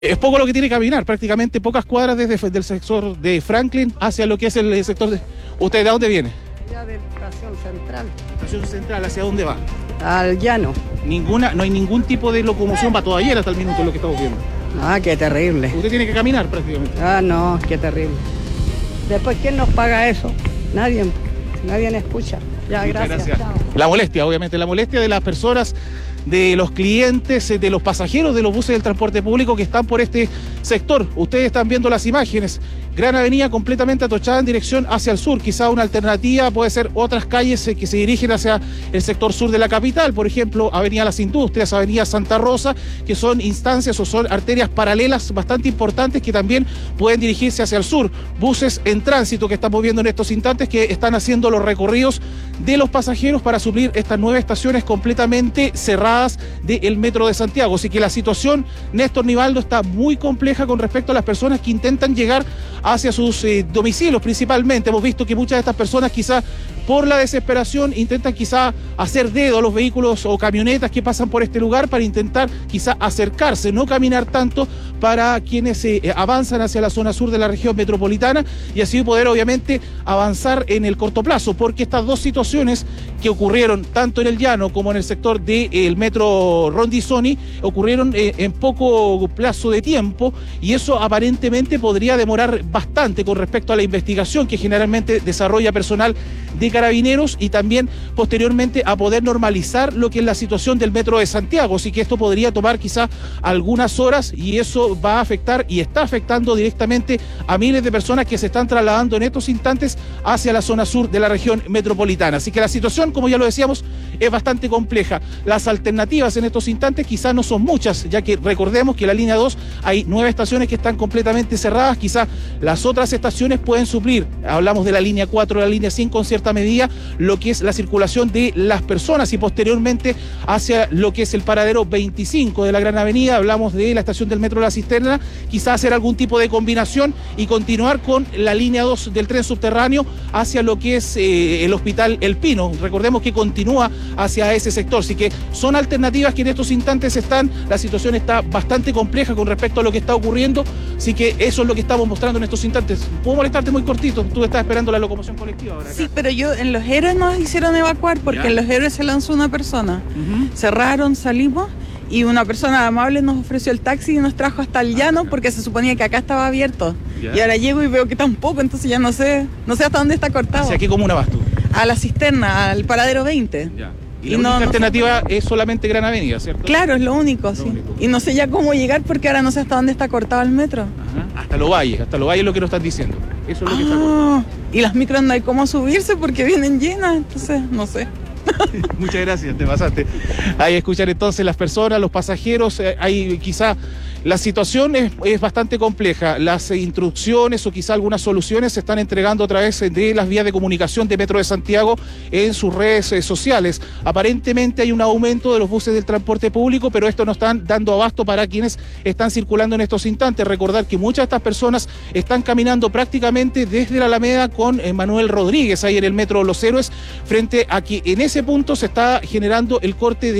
Es poco lo que tiene que caminar, prácticamente pocas cuadras desde el sector de Franklin hacia lo que es el sector de... ¿Usted de dónde viene? Ya de Estación Central. Estación Central, ¿hacia dónde va? Al llano. No hay ningún tipo de locomoción para todavía hasta el minuto lo que estamos viendo. Ah, qué terrible. Usted tiene que caminar prácticamente. Ah, no, qué terrible. Después, ¿quién nos paga eso? Nadie escucha. Ya, gracias. Chao. La molestia, obviamente, la molestia de las personas, de los clientes, de los pasajeros de los buses del transporte público que están por este sector. Ustedes están viendo las imágenes. Gran avenida completamente atochada en dirección hacia el sur. Quizá una alternativa puede ser otras calles que se dirigen hacia el sector sur de la capital. Por ejemplo, Avenida Las Industrias, Avenida Santa Rosa, que son instancias o son arterias paralelas bastante importantes que también pueden dirigirse hacia el sur. Buses en tránsito que estamos viendo en estos instantes que están haciendo los recorridos de los pasajeros para suplir estas 9 estaciones completamente cerradas del Metro de Santiago. Así que la situación, Néstor Nivaldo, está muy compleja con respecto a las personas que intentan llegar hacia sus domicilios principalmente. Hemos visto que muchas de estas personas quizás por la desesperación intentan quizá hacer dedo a los vehículos o camionetas que pasan por este lugar para intentar quizá acercarse, no caminar tanto para quienes avanzan hacia la zona sur de la región metropolitana y así poder obviamente avanzar en el corto plazo, porque estas dos situaciones que ocurrieron tanto en el llano como en el sector del metro Rondizoni ocurrieron en poco plazo de tiempo y eso aparentemente podría demorar bastante con respecto a la investigación que generalmente desarrolla personal de Carabineros y también posteriormente a poder normalizar lo que es la situación del Metro de Santiago. Así que esto podría tomar quizá algunas horas y eso va a afectar y está afectando directamente a miles de personas que se están trasladando en estos instantes hacia la zona sur de la región metropolitana. Así que la situación, como ya lo decíamos, es bastante compleja. Las alternativas en estos instantes quizás no son muchas, ya que recordemos que la línea 2 hay 9 estaciones que están completamente cerradas. Quizás las otras estaciones pueden suplir, hablamos de la línea 4, la línea 5 en cierta medida, lo que es la circulación de las personas y posteriormente hacia lo que es el paradero 25 de la Gran Avenida, hablamos de la estación del Metro La Cisterna, quizás hacer algún tipo de combinación y continuar con la línea 2 del tren subterráneo hacia lo que es el Hospital El Pino. Recordemos que continúa hacia ese sector, así que son alternativas que en estos instantes la situación está bastante compleja con respecto a lo que está ocurriendo, así que eso es lo que estamos mostrando en estos instantes. ¿Puedo molestarte muy cortito? Tú estás esperando la locomoción colectiva ahora. Sí, pero en Los Héroes nos hicieron evacuar porque en Los Héroes se lanzó una persona. Cerraron, salimos y una persona amable nos ofreció el taxi y nos trajo hasta el llano porque se suponía que acá estaba abierto. Y ahora llego y veo que tampoco, entonces ya no sé hasta dónde está cortado. ¿Hacia qué comuna vas tú? A La Cisterna, al paradero 20. Ya. Y la única alternativa es solamente Gran Avenida, ¿cierto? Claro, es lo único, sí. Y no sé ya cómo llegar porque ahora no sé hasta dónde está cortado el metro. Ajá. Hasta Los Valles es lo que nos están diciendo. Eso es lo que está cortado. Y las micros no hay cómo subirse porque vienen llenas, entonces no sé. Muchas gracias, te pasaste. Ahí escuchar entonces las personas, los pasajeros, hay quizá la situación es bastante compleja. Las instrucciones o quizá algunas soluciones se están entregando a través de las vías de comunicación de Metro de Santiago en sus redes sociales. Aparentemente hay un aumento de los buses del transporte público, pero esto no están dando abasto para quienes están circulando en estos instantes. Recordar que muchas de estas personas están caminando prácticamente desde la Alameda con Manuel Rodríguez, ahí en el Metro Los Héroes, frente a que en ese punto se está generando el corte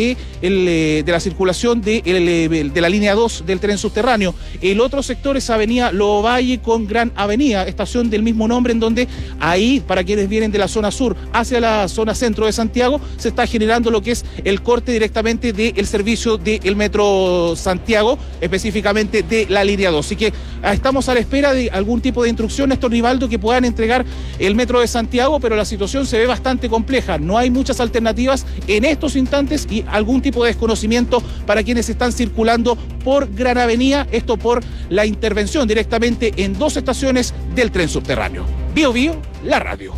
de la circulación de la línea 2 del tren subterráneo. El otro sector es Avenida Lovalle con Gran Avenida, estación del mismo nombre, en donde ahí, para quienes vienen de la zona sur hacia la zona centro de Santiago, se está generando lo que es el corte directamente del servicio del Metro Santiago, específicamente de la línea 2. Así que estamos a la espera de algún tipo de instrucción, Néstor Nivaldo, que puedan entregar el Metro de Santiago, pero la situación se ve bastante compleja. No hay muchas alternativas en estos instantes y algún tipo de desconocimiento para quienes están circulando por Gran Avenida, esto por la intervención directamente en 2 estaciones del tren subterráneo. Bio Bio, la radio.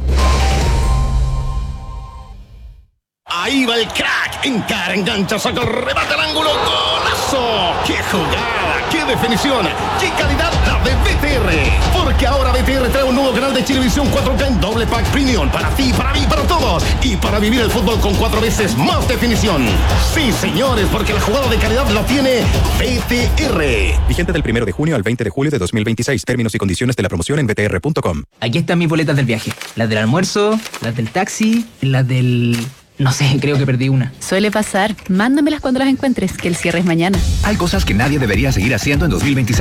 Ahí va el crack, encara, engancha, saca, remata al ángulo, ¡golazo! ¡Qué jugada! ¡Qué definición! ¡Qué calidad la de BTR! Porque ahora BTR trae un nuevo canal de Chilevisión 4K en doble pack premium para ti, para mí, para todos y para vivir el fútbol con 4 veces más definición. Sí, señores, porque la jugada de calidad la tiene BTR. Vigente del 1 de junio al 20 de julio de 2026. Términos y condiciones de la promoción en btr.com. Aquí están mis boletas del viaje. Las del almuerzo, las del taxi, las del No sé, creo que perdí una. Suele pasar. Mándamelas cuando las encuentres, que el cierre es mañana. Hay cosas que nadie debería seguir haciendo en 2026.